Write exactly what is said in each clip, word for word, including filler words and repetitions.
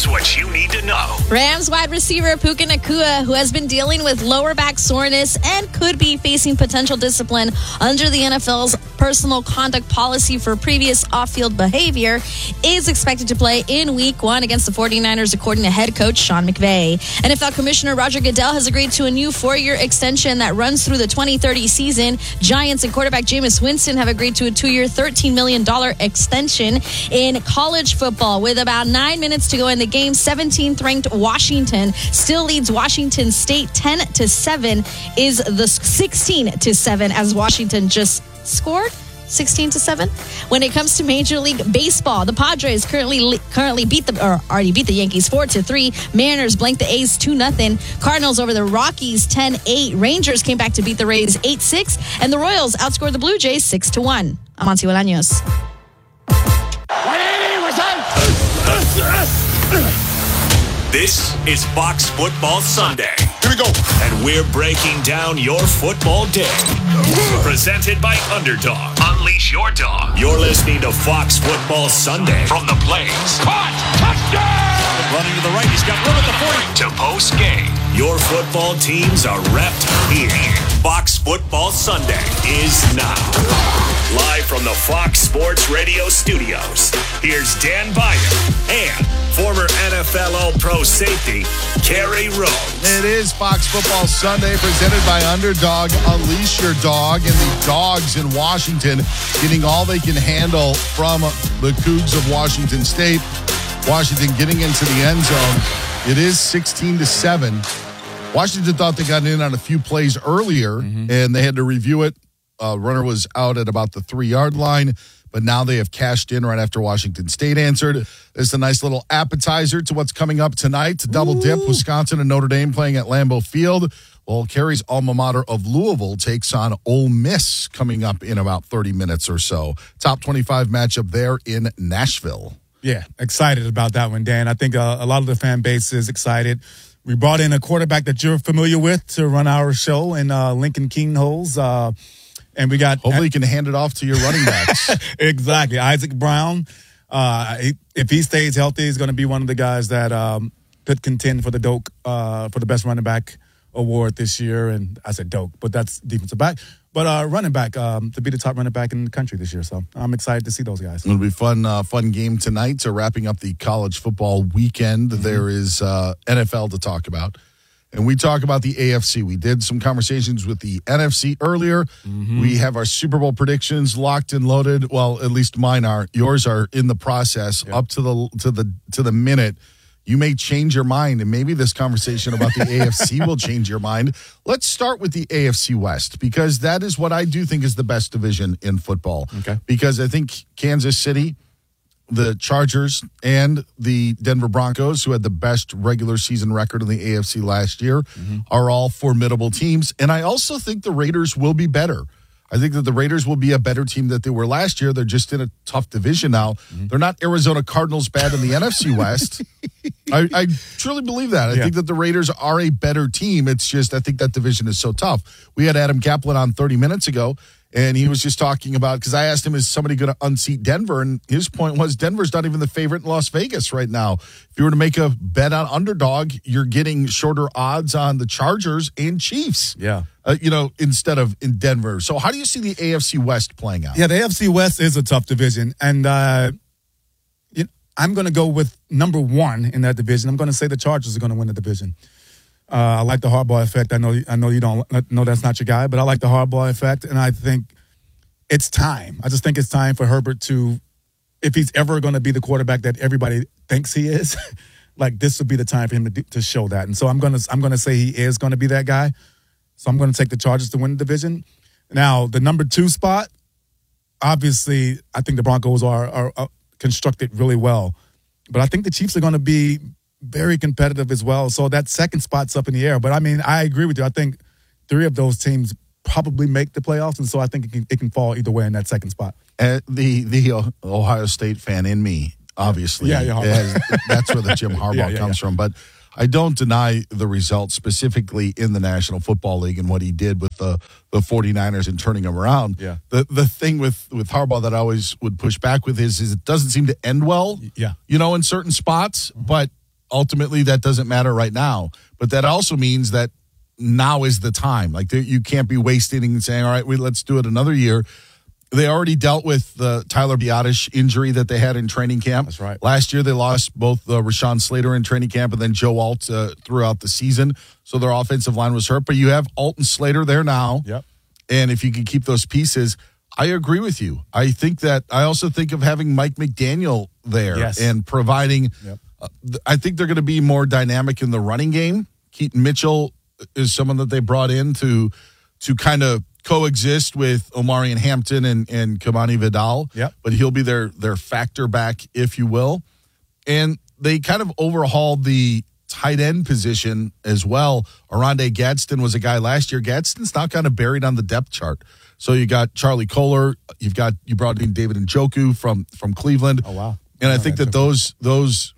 Here's what you need to know. Rams wide receiver Puka Nacua, who has been dealing with lower back soreness and could be facing potential discipline under the N F L's personal conduct policy for previous off-field behavior, is expected to play in week one against the 49ers, according to head coach Sean McVay. N F L Commissioner Roger Goodell has agreed to a new four-year extension that runs through the twenty thirty season. Giants and quarterback Jameis Winston have agreed to a two-year, thirteen million dollars extension. In college football, with about nine minutes to go in the game, seventeenth ranked Washington still leads Washington State ten to seven, is the sixteen to seven as Washington just scored sixteen to seven. When it comes to Major League Baseball, the Padres currently currently beat the or already beat the Yankees four to three. Mariners blanked the A's two nothing. Cardinals over the Rockies ten eight. Rangers came back to beat the Rays eight six, and the Royals outscored the Blue Jays six to one. I'm Auntie Bolaños. This is Fox Football Sunday. Here we go. And we're breaking down your football day. Presented by Underdog. Unleash your dog. You're listening to Fox Football Sunday from the Plains. Caught! Touchdown! Running to the right. He's got room at the forty. To post game. Your football teams are repped here. Fox Football Sunday is now. Live from the Fox Sports Radio studios. Here's Dan Byer and former N F L All-Pro safety, Kerry Rhodes. It is Fox Football Sunday presented by Underdog. Unleash your dog, and the Dogs in Washington getting all they can handle from the Cougs of Washington State. Washington getting into the end zone. It is sixteen to seven. Washington thought they got in on a few plays earlier, mm-hmm. and they had to review it. Uh, runner was out at about the three-yard line, but now they have cashed in right after Washington State answered. It's a nice little appetizer to what's coming up tonight. To double dip, Wisconsin and Notre Dame playing at Lambeau Field. Well, Kerry's alma mater of Louisville takes on Ole Miss coming up in about thirty minutes or so. Top twenty-five matchup there in Nashville. Yeah, excited about that one, Dan. I think uh, a lot of the fan base is excited. We brought in a quarterback that you're familiar with to run our show in uh, Lincoln Kingholz. Uh, and we got... Hopefully you can hand it off to your running backs. Exactly. Isaac Brown, uh, he, if he stays healthy, he's going to be one of the guys that um, could contend for the Doak, uh, for the best running back award this year. And I said Doak, but that's defensive back. But uh, running back, um, to be the top running back in the country this year. So I'm excited to see those guys. It'll be fun uh, fun game tonight. So wrapping up the college football weekend, mm-hmm. there is uh, N F L to talk about. And we talk about the A F C. We did some conversations with the N F C earlier. Mm-hmm. We have our Super Bowl predictions locked and loaded. Well, at least mine are. Yours are in the process, yep. up to the to the to the minute. You may change your mind, and maybe this conversation about the A F C will change your mind. Let's start with the A F C West, because that is what I do think is the best division in football. Okay. Because I think Kansas City, the Chargers, and the Denver Broncos, who had the best regular season record in the A F C last year, mm-hmm. are all formidable teams. And I also think the Raiders will be better. I think that the Raiders will be a better team than they were last year. They're just in a tough division now. Mm-hmm. They're not Arizona Cardinals bad in the N F C West. I, I truly believe that. I yeah. think that the Raiders are a better team. It's just I think that division is so tough. We had Adam Kaplan on thirty minutes ago, and he was just talking about, because I asked him, is somebody going to unseat Denver? And his point was Denver's not even the favorite in Las Vegas right now. If you were to make a bet on Underdog, you're getting shorter odds on the Chargers and Chiefs. Yeah. Uh, you know, instead of in Denver. So how do you see the A F C West playing out? Yeah, the A F C West is a tough division. And uh, you know, I'm going to go with number one in that division. I'm going to say the Chargers are going to win the division. Uh, I like the Harbaugh effect. I know I know you don't know that's not your guy, but I like the Harbaugh effect. And I think it's time. I just think it's time for Herbert to, if he's ever going to be the quarterback that everybody thinks he is, like this would be the time for him to, do, to show that. And so I'm going to I'm going to say he is going to be that guy. So I'm going to take the Chargers to win the division. Now, the number two spot, obviously, I think the Broncos are, are, are constructed really well. But I think the Chiefs are going to be very competitive as well. So that second spot's up in the air. But, I mean, I agree with you. I think three of those teams probably make the playoffs, and so I think it can, it can fall either way in that second spot. Uh, the the Ohio State fan in me, obviously, yeah, yeah, has, that's where the Jim Harbaugh yeah, yeah, comes yeah. from. But I don't deny the results specifically in the National Football League and what he did with the, the 49ers and turning them around. Yeah. The the thing with, with Harbaugh that I always would push back with is, is it doesn't seem to end well, yeah. you know, in certain spots. Mm-hmm. But ultimately that doesn't matter right now. But that also means that now is the time. Like you can't be wasting and saying, all right, we, let's do it another year. They already dealt with the Tyler Biadasz injury that they had in training camp. That's right. Last year, they lost both uh, Rashawn Slater in training camp and then Joe Alt uh, throughout the season. So their offensive line was hurt. But you have Alt and Slater there now. Yep. And if you can keep those pieces, I agree with you. I think that I also think of having Mike McDaniel there Yes. and providing. Yep. Uh, th- I think they're going to be more dynamic in the running game. Keaton Mitchell is someone that they brought in to to kind of coexist with Omarion Hampton and, and Kamani Vidal. Yep. But he'll be their their factor back, if you will. And they kind of overhauled the tight end position as well. Oronde Gadsden was a guy last year. Gadsden's now kind of buried on the depth chart. So you got Charlie Kohler. You've got you brought in David Njoku from from Cleveland. Oh, wow. And I Oh, think that that's those those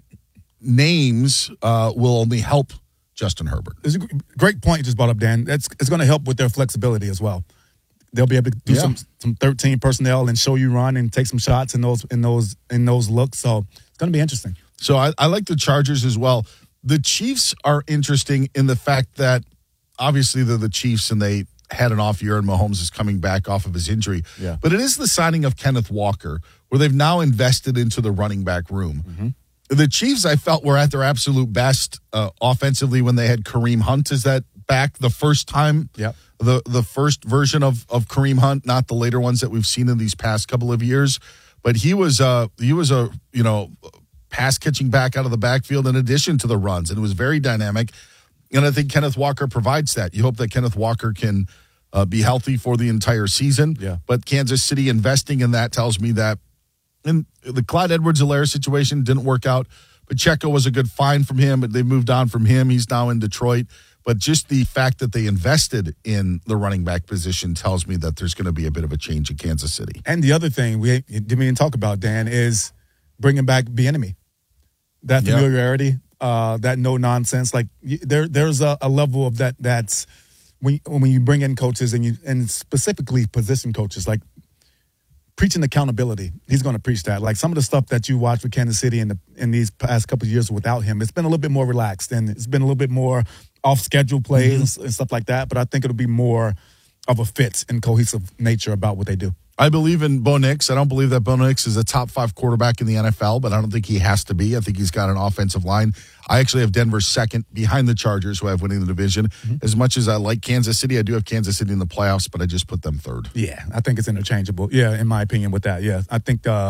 names uh, will only help Justin Herbert. It's a great point you just brought up, Dan. That's it's going to help with their flexibility as well. They'll be able to do Yeah. some some thirteen personnel and show you run and take some shots in those in those in those looks. So it's going to be interesting. So I, I like the Chargers as well. The Chiefs are interesting in the fact that obviously they're the Chiefs and they had an off year and Mahomes is coming back off of his injury. Yeah. But it is the signing of Kenneth Walker where they've now invested into the running back room. Mm-hmm. The Chiefs, I felt, were at their absolute best uh, offensively when they had Kareem Hunt as that back the first time. Yep. The the first version of of Kareem Hunt, not the later ones that we've seen in these past couple of years. But he was uh he was a you know pass catching back out of the backfield in addition to the runs, and it was very dynamic. And I think Kenneth Walker provides that. You hope that Kenneth Walker can uh, be healthy for the entire season. Yeah. But Kansas City investing in that tells me that. And the Clyde Edwards-Helaire situation didn't work out. Pacheco was a good find from him, but they moved on from him. He's now in Detroit. But just the fact that they invested in the running back position tells me that there's going to be a bit of a change in Kansas City. And the other thing we didn't even talk about, Dan, is bringing back Bieniemy. That Yeah. familiarity, uh, that no nonsense. Like y- there, there's a, a level of that. That's when when you bring in coaches and you and specifically position coaches, like preaching accountability. He's going to preach that. Like some of the stuff that you watch with Kansas City in the in these past couple of years without him, it's been a little bit more relaxed and it's been a little bit more off schedule plays Mm-hmm. and s- and stuff like that. But I think it'll be more of a fit and cohesive nature about what they do. I believe in Bo Nix. I don't believe that Bo Nix is a top five quarterback in the N F L, but I don't think he has to be. I think he's got an offensive line. I actually have Denver second behind the Chargers, who I have winning the division. Mm-hmm. As much as I like Kansas City, I do have Kansas City in the playoffs, but I just put them third. Yeah, I think it's interchangeable. Yeah, in my opinion, with that. Yeah, I think uh,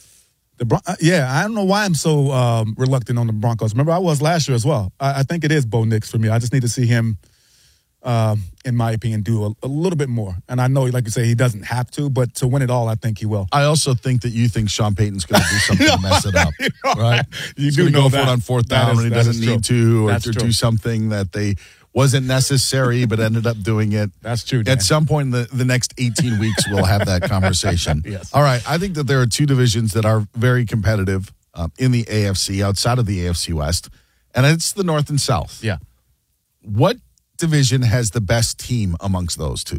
the Bron- uh, yeah, I don't know why I'm so um, reluctant on the Broncos. Remember, I was last year as well. I, I think it is Bo Nix for me. I just need to see him, um, in my opinion, do a, a little bit more. And I know, like you say, he doesn't have to, but to win it all, I think he will. I also think that you think Sean Payton's going to do something to mess it up, right? You He's do gonna know go for that. it on fourth That down is- when he that doesn't is need true. to, or That's to true. do something that they wasn't necessary but ended up doing it. That's true, Dan. At some point in the, the next eighteen weeks, we'll have that conversation. Yes. All right. I think that there are two divisions that are very competitive um, in the A F C, outside of the A F C West, and it's the North and South. Yeah. What division has the best team amongst those two?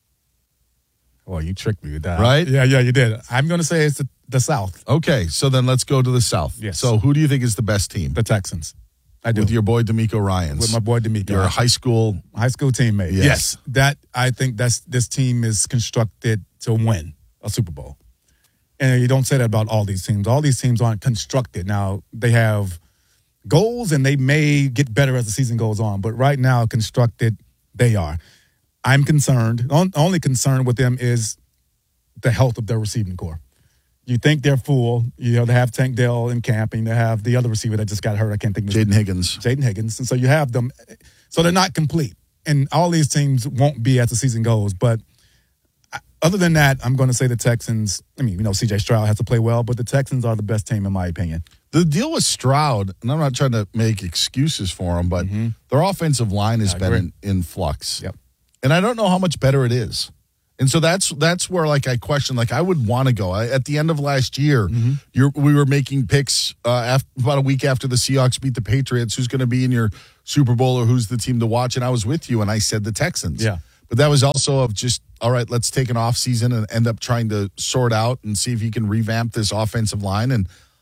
Well, you tricked me with that. Right? Yeah, yeah, you did. I'm going to say it's the, the South, Okay, so then let's go to the South. Yes. So who do you think is the best team? the Texans. I do. With your boy D'Amico Ryans. With my boy D'Amico. Your high school. high school teammate. Yes. Yes. That I think that's this team is constructed to win a Super Bowl. And you don't say that about all these teams. All these teams aren't constructed. Now, they have goals and they may get better as the season goes on, but right now constructed they are. I'm concerned. The only concern with them is the health of their receiving core. You think they're full. You know, they have Tank Dell in camp, and they have the other receiver that just got hurt. I can't think of his Jaden Higgins. Jaden Higgins. And so you have them. So they're not complete. And all these teams won't be as the season goes. But other than that, I'm going to say the Texans. I mean, you know, C J Stroud has to play well, but the Texans are the best team in my opinion. The deal with Stroud, and I'm not trying to make excuses for him, but their offensive line has I been agree. in, in flux. Yep. And I don't know how much better it is. And so that's that's where like I question, like I would want to go. I, at the end of last year, Mm-hmm. you're, we were making picks uh, after, about a week after the Seahawks beat the Patriots, who's going to be in your Super Bowl or who's the team to watch. And I was with you, and I said the Texans. Yeah. But that was also of just, all right, let's take an off season and end up trying to sort out and see if you can revamp this offensive line. And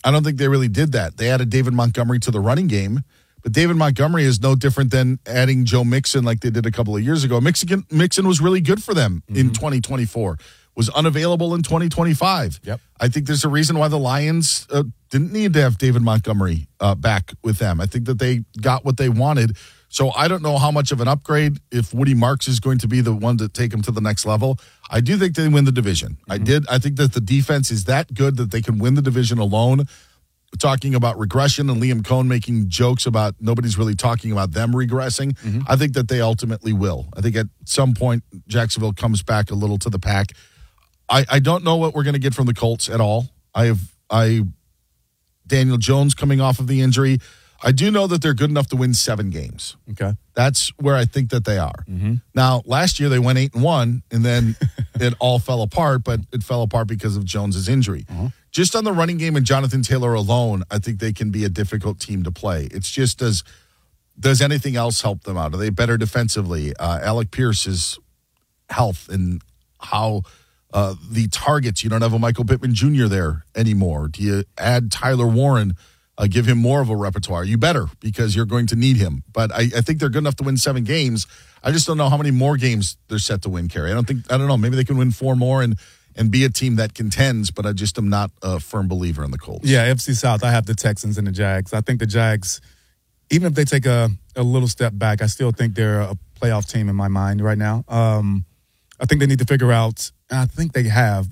I don't think they really did that. They added David Montgomery to the running game, but David Montgomery is no different than adding Joe Mixon like they did a couple of years ago. Mixon, Mixon was really good for them mm-hmm. in twenty twenty-four, was unavailable in twenty twenty-five. Yep. I think there's a reason why the Lions uh, didn't need to have David Montgomery uh, back with them. I think that they got what they wanted. So I don't know how much of an upgrade if Woody Marks is going to be the one to take them to the next level. I do think they win the division. Mm-hmm. I did. I think that the defense is that good that they can win the division alone. Talking about regression and Liam Cohn making jokes about nobody's really talking about them regressing. Mm-hmm. I think that they ultimately will. I think at some point Jacksonville comes back a little to the pack. I, I don't know what we're going to get from the Colts at all. I have I Daniel Jones coming off of the injury. I do know that they're good enough to win seven games. Okay. That's where I think that they are. Mm-hmm. Now, last year they went eight and one, and then it all fell apart, but it fell apart because of Jones's injury. Uh-huh. Just on the running game and Jonathan Taylor alone, I think they can be a difficult team to play. It's just, does, does anything else help them out? Are they better defensively? Uh, Alec Pierce's health and how uh, the targets, you don't have a Michael Pittman Junior there anymore. Do you add Tyler Warren? Uh, give him more of a repertoire. You better, because you're going to need him. But I, I think they're good enough to win seven games. I just don't know how many more games they're set to win, Kerry. I don't think, I don't know. Maybe they can win four more and and be a team that contends, but I just am not a firm believer in the Colts. Yeah, F C South, I have the Texans and the Jags. I think the Jags, even if they take a, a little step back, I still think they're a playoff team in my mind right now. Um, I think they need to figure out, and I think they have,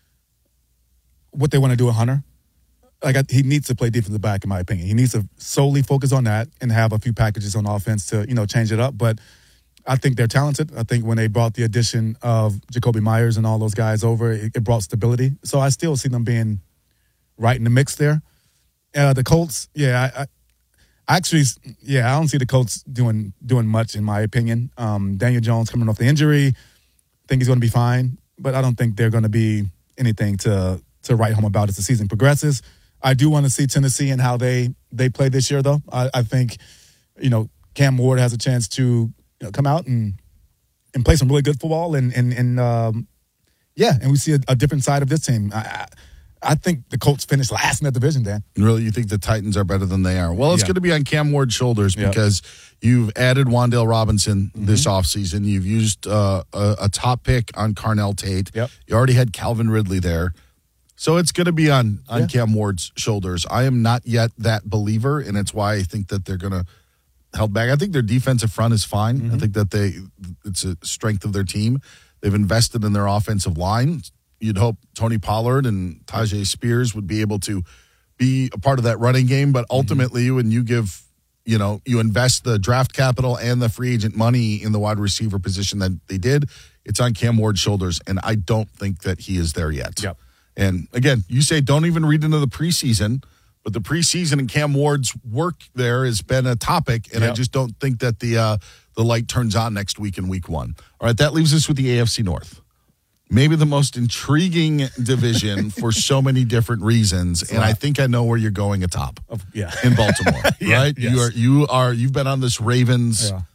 what they want to do with Hunter. Like I, he needs to play defensive back, in my opinion. He needs to solely focus on that and have a few packages on offense to, you know, change it up. But I think they're talented. I think when they brought the addition of Jacoby Myers and all those guys over, it, it brought stability. So I still see them being right in the mix there. Uh, the Colts, yeah, I, I actually, yeah, I don't see the Colts doing doing much, in my opinion. Um, Daniel Jones coming off the injury, I think he's going to be fine, but I don't think they're going to be anything to to write home about as the season progresses. I do want to see Tennessee and how they, they play this year, though. I, I think, you know, Cam Ward has a chance to, you know, come out and and play some really good football. And, and, and um, yeah, and we see a, a different side of this team. I, I think the Colts finished last in that division, Dan. Really, you think the Titans are better than they are? Well, it's Yeah. going to be on Cam Ward's shoulders because yep. you've added Wan'Dale Robinson mm-hmm. this offseason. You've used uh, a, a top pick on Carnell Tate. Yep. You already had Calvin Ridley there. So it's going to be on, on Yeah. Cam Ward's shoulders. I am not yet that believer, and it's why I think that they're going to held back. I think their defensive front is fine. Mm-hmm. I think that they it's a strength of their team. They've invested in their offensive line. You'd hope Tony Pollard and Tajay Spears would be able to be a part of that running game, but ultimately mm-hmm. when you give, you know, you invest the draft capital and the free agent money in the wide receiver position that they did, it's on Cam Ward's shoulders, and I don't think that he is there yet. Yep. And again, you say don't even read into the preseason, but the preseason and Cam Ward's work there has been a topic, and yep. I just don't think that the uh, the light turns on next week in week one. All right, that leaves us with the A F C North. Maybe the most intriguing division for so many different reasons, and I think I know where you're going atop. Of, yeah. In Baltimore, yeah, right? Yes. You are you are you've been on this Ravens Yeah.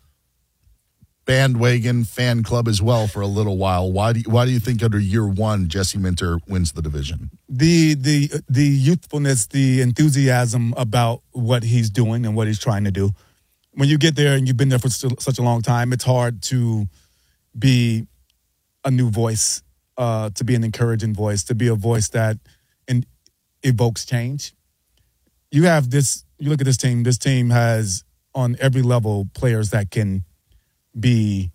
bandwagon fan club as well for a little while. Why do you, why do you think under year one Jesse Minter wins the division? The the the youthfulness, the enthusiasm about what he's doing and what he's trying to do. When you get there and you've been there for such a long time, it's hard to be a new voice, uh, to be an encouraging voice, to be a voice that in, evokes change. You have this, you look at this team, this team has on every level players that can be,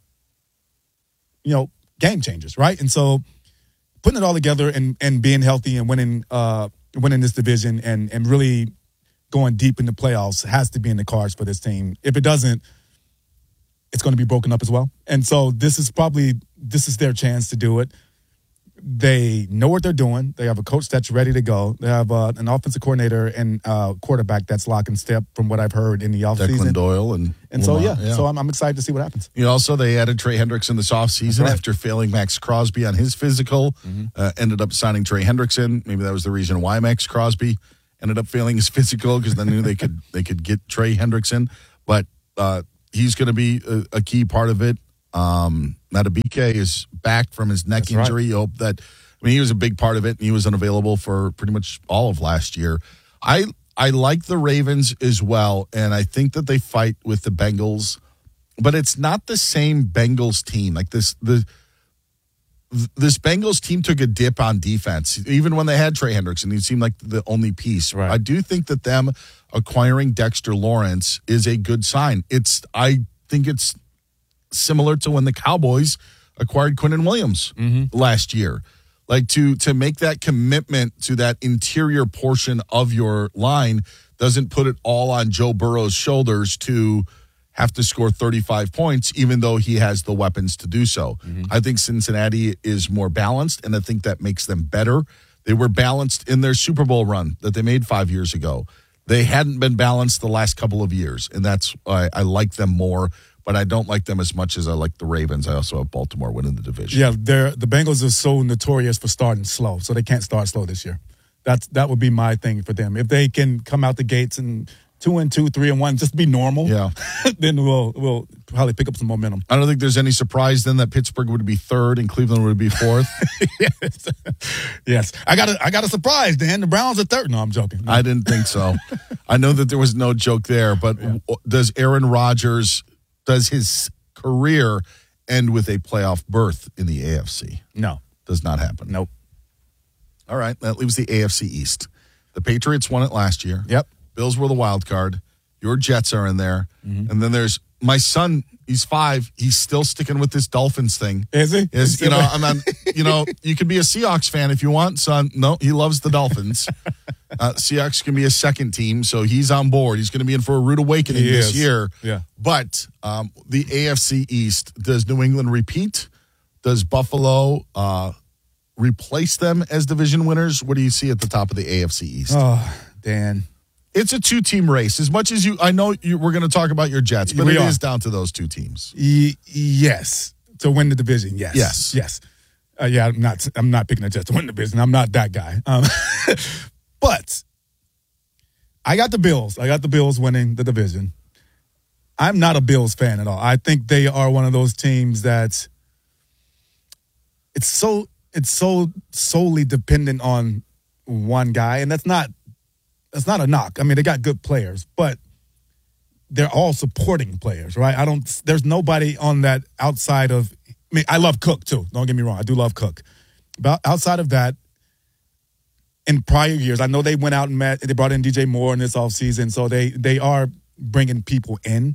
you know, game changers, right? And so putting it all together and, and being healthy and winning uh, winning this division and, and really going deep in the playoffs has to be in the cards for this team. If it doesn't, it's going to be broken up as well. And so this is probably, this is their chance to do it. They know what they're doing. They have a coach that's ready to go. They have uh, an offensive coordinator and uh, quarterback that's lock and step from what I've heard in the offseason. Declan Doyle. And, and so, Lamont, yeah, yeah. so I'm, I'm excited to see what happens. You know, also, they added Trey Hendrickson this offseason right. after failing Max Crosby on his physical. Mm-hmm. Uh, ended up signing Trey Hendrickson. Maybe that was the reason why Max Crosby ended up failing his physical, because they knew they could they could get Trey Hendrickson. But uh, he's going to be a, a key part of it. Um, Matabike is back from his neck That's injury. Right. You hope that, I mean, he was a big part of it, and he was unavailable for pretty much all of last year. I I like the Ravens as well, and I think that they fight with the Bengals, but it's not the same Bengals team. Like this the this Bengals team took a dip on defense, even when they had Trey Hendrickson. He seemed like the only piece. Right. I do think that them acquiring Dexter Lawrence is a good sign. It's I think it's similar to when the Cowboys acquired Quinnen Williams mm-hmm. last year. Like to to make that commitment to that interior portion of your line doesn't put it all on Joe Burrow's shoulders to have to score thirty-five points, even though he has the weapons to do so. Mm-hmm. I think Cincinnati is more balanced, and I think that makes them better. They were balanced in their Super Bowl run that they made five years ago. They hadn't been balanced the last couple of years, and that's why I like them more. But I don't like them as much as I like the Ravens. I also have Baltimore winning the division. Yeah, they're, the Bengals are so notorious for starting slow, so they can't start slow this year. That's that would be my thing for them. If they can come out the gates and two and two, three and one, just be normal. Yeah, then we'll we'll probably pick up some momentum. I don't think there's any surprise then that Pittsburgh would be third and Cleveland would be fourth. yes, yes. I got a I got a surprise, Dan. The Browns are third. No, I'm joking. No. I didn't think so. I know that there was no joke there, but yeah. does Aaron Rodgers, does his career end with a playoff berth in the A F C? No, does not happen. Nope. All right, that leaves the A F C East. The Patriots won it last year. Yep. Bills were the wild card. Your Jets are in there. Mm-hmm. And then there's my son. He's five. He's still sticking with this Dolphins thing. Is he? Is, you know, I'm on, you know, you can be a Seahawks fan if you want, son. No, he loves the Dolphins. Uh, Seahawks can be a second team, so he's on board. He's going to be in for a rude awakening he this is. year. Yeah. But um, the A F C East, does New England repeat? Does Buffalo uh, replace them as division winners? What do you see at the top of the A F C East? Oh, Dan. It's a two-team race. As much as you, I know you, we're going to talk about your Jets, but we it are. is down to those two teams. Y- yes, to win the division. Yes, yes, yes. Uh, yeah, I'm not. I'm not picking the Jets to win the division. I'm not that guy. Um, but I got the Bills. I got the Bills winning the division. I'm not a Bills fan at all. I think they are one of those teams that it's so it's so solely dependent on one guy, and that's not. That's not a knock. I mean, they got good players, but they're all supporting players, right? I don't. There's nobody on that outside of. I mean, I love Cook too. Don't get me wrong. I do love Cook, but outside of that, in prior years, I know they went out and met. They brought in D J Moore in this offseason, so they they are bringing people in.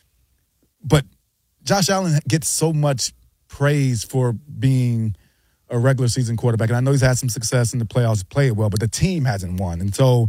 But Josh Allen gets so much praise for being a regular season quarterback, and I know he's had some success in the playoffs, played well, but the team hasn't won, and so.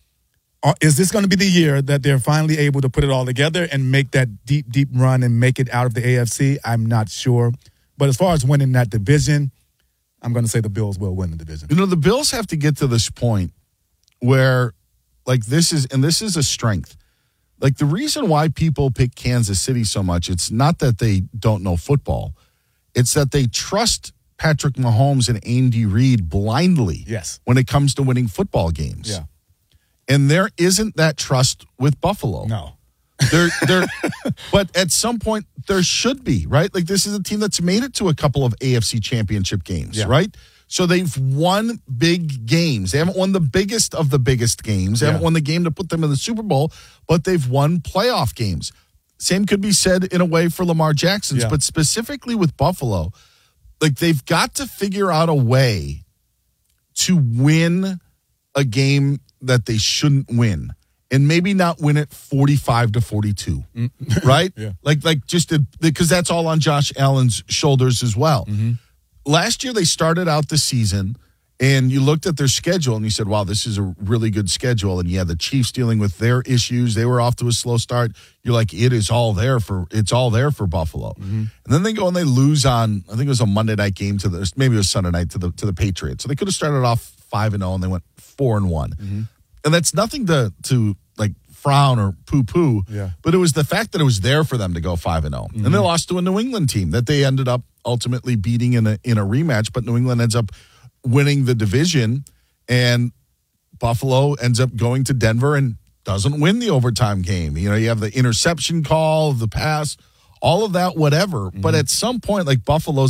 Is this going to be the year that they're finally able to put it all together and make that deep, deep run and make it out of the A F C? I'm not sure. But as far as winning that division, I'm going to say the Bills will win the division. You know, the Bills have to get to this point where, like, this is, and this is a strength. Like, the reason why people pick Kansas City so much, it's not that they don't know football. It's that they trust Patrick Mahomes and Andy Reid blindly. Yes. When it comes to winning football games. Yeah. And there isn't that trust with Buffalo. No. There, there, but at some point there should be, right? Like, this is a team that's made it to a couple of A F C championship games, yeah. right? So they've won big games. They haven't won the biggest of the biggest games. They yeah. haven't won the game to put them in the Super Bowl, but they've won playoff games. Same could be said in a way for Lamar Jackson's, yeah. but specifically with Buffalo, like, they've got to figure out a way to win a game that they shouldn't win, and maybe not win it forty-five to forty-two, mm. right? yeah. Like, like just because that's all on Josh Allen's shoulders as well. Mm-hmm. Last year they started out the season, and you looked at their schedule and you said, "Wow, this is a really good schedule." And yeah, the Chiefs dealing with their issues; they were off to a slow start. You're like, it is all there for it's all there for Buffalo. Mm-hmm. And then they go and they lose on, I think it was a Monday night game to the maybe it was Sunday night to the to the Patriots. So they could have started off five and zero, and they went four and one. Mm-hmm. And that's nothing to to like frown or poo poo. Yeah. But it was the fact that it was there for them to go five and zero, mm-hmm. and they lost to a New England team that they ended up ultimately beating in a in a rematch. But New England ends up winning the division, and Buffalo ends up going to Denver and doesn't win the overtime game. You know, you have the interception call, the pass, all of that, whatever. Mm-hmm. But at some point, like, Buffalo's